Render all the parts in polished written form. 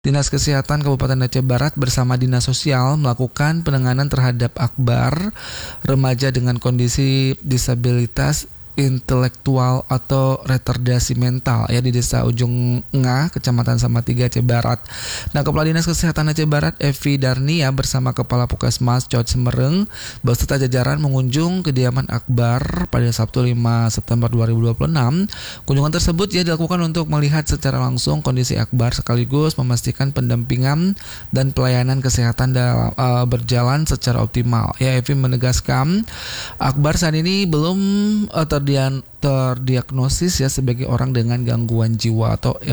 Dinas Kesehatan Kabupaten Aceh Barat bersama Dinas Sosial melakukan penanganan terhadap Akbar, remaja dengan kondisi disabilitas intelektual atau retardasi mental di Desa Ujung Ngah, Kecamatan Samatiga, Aceh Barat. Nah, Kepala Dinas Kesehatan Aceh Barat Evi Darnia bersama Kepala Puskesmas Cout Semereng beserta jajaran mengunjung kediaman Akbar pada Sabtu 5 September 2026. Kunjungan tersebut dilakukan untuk melihat secara langsung kondisi Akbar sekaligus memastikan pendampingan dan pelayanan kesehatan berjalan secara optimal. Evi menegaskan Akbar saat ini belum terdiagnosis sebagai orang dengan gangguan jiwa atau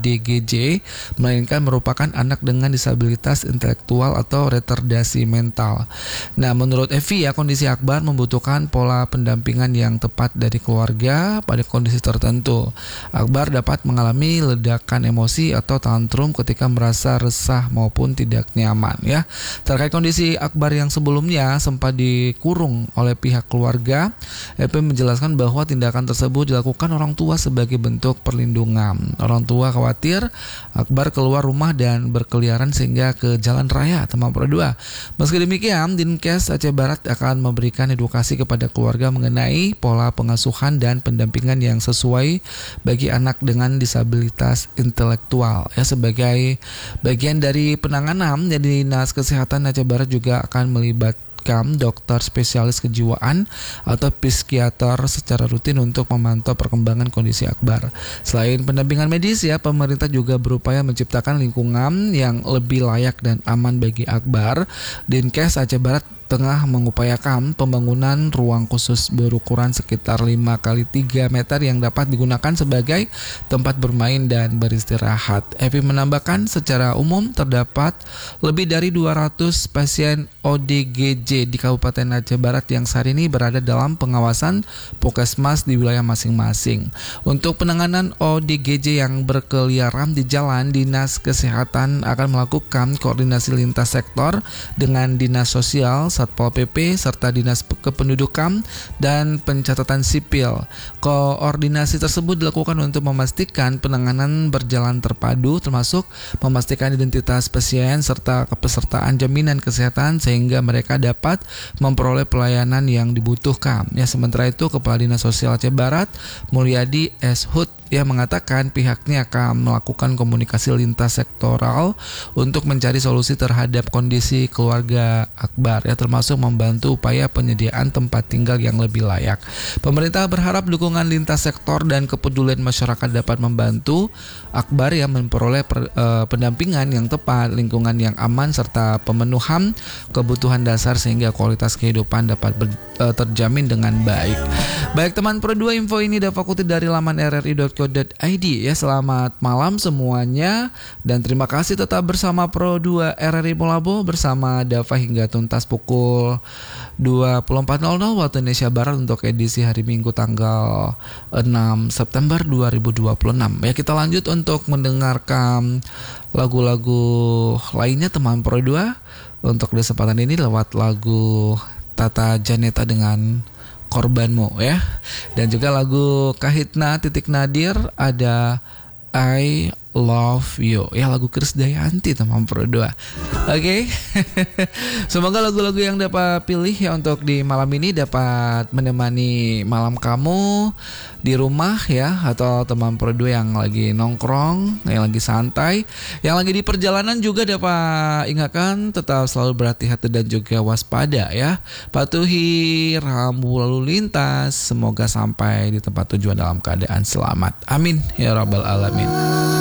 ODGJ, melainkan merupakan anak dengan disabilitas intelektual atau retardasi mental. Nah, menurut Evi kondisi Akbar membutuhkan pola pendampingan yang tepat dari keluarga pada kondisi tertentu. Akbar dapat mengalami ledakan emosi atau tantrum ketika merasa resah maupun tidak nyaman. Terkait kondisi Akbar yang sebelumnya sempat dikurung oleh pihak keluarga, Evi menjelaskan bahwa tindakan tersebut dilakukan orang tua sebagai bentuk perlindungan. Orang tua khawatir Akbar keluar rumah dan berkeliaran sehingga ke jalan raya Temangpura 2. Meski demikian, Dinkes Aceh Barat akan memberikan edukasi kepada keluarga mengenai pola pengasuhan dan pendampingan yang sesuai bagi anak dengan disabilitas intelektual. Sebagai bagian dari penanganan, Dinas Kesehatan Aceh Barat juga akan melibatkan dokter spesialis kejiwaan atau psikiater secara rutin untuk memantau perkembangan kondisi Akbar. Selain pendampingan medis, pemerintah juga berupaya menciptakan lingkungan yang lebih layak dan aman bagi Akbar. Dinkes Aceh Barat tengah mengupayakan pembangunan ruang khusus berukuran sekitar 5x3 meter yang dapat digunakan sebagai tempat bermain dan beristirahat. Evi menambahkan secara umum terdapat lebih dari 200 pasien ODGJ di Kabupaten Aceh Barat yang saat ini berada dalam pengawasan Puskesmas di wilayah masing-masing. Untuk penanganan ODGJ yang berkeliaran di jalan, Dinas Kesehatan akan melakukan koordinasi lintas sektor dengan Dinas Sosial, Satpol PP, serta Dinas Kependudukan dan Pencatatan Sipil. Koordinasi tersebut dilakukan untuk memastikan penanganan berjalan terpadu, termasuk memastikan identitas pasien serta kepesertaan jaminan kesehatan sehingga mereka dapat memperoleh pelayanan yang dibutuhkan. Sementara itu, Kepala Dinas Sosial Aceh Barat, Mulyadi S. Hud, mengatakan pihaknya akan melakukan komunikasi lintas sektoral untuk mencari solusi terhadap kondisi keluarga Akbar, termasuk membantu upaya penyediaan tempat tinggal yang lebih layak. Pemerintah berharap dukungan lintas sektor dan kepedulian masyarakat dapat membantu Akbar memperoleh pendampingan yang tepat, lingkungan yang aman, serta pemenuhan kebutuhan dasar sehingga kualitas kehidupan dapat terjamin dengan baik. Baik teman Pro 2, info ini dapat kutip dari laman rri.co.id. Selamat malam semuanya dan terima kasih tetap bersama Pro 2 RRI Molabo bersama Dava hingga tuntas pukul 24.00 waktu Indonesia Barat untuk edisi hari Minggu tanggal 6 September 2026. Kita lanjut untuk mendengarkan lagu-lagu lainnya teman Pro 2 untuk kesempatan ini lewat lagu Tata Janeta dengan Korbanmu dan juga lagu Kahitna Titik Nadir ada I Love You lagu Krisdayanti teman Pro 2. Oke. Semoga lagu-lagu yang dapat pilih untuk di malam ini dapat menemani malam kamu di rumah atau teman Pro 2 yang lagi nongkrong, yang lagi santai, yang lagi di perjalanan juga dapat ingatkan tetap selalu berhati-hati dan juga waspada patuhi rambu lalu lintas, semoga sampai di tempat tujuan dalam keadaan selamat. Amin ya rabbal alamin.